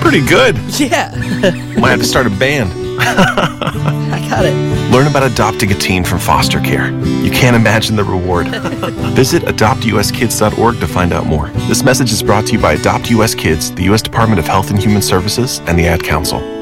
pretty good. Yeah. Might have to start a band. I got it. Learn about adopting a teen from foster care. You can't imagine the reward. Visit adoptuskids.org to find out more. This message is brought to you by Adopt US Kids, the U.S. Department of Health and Human Services, and the Ad Council.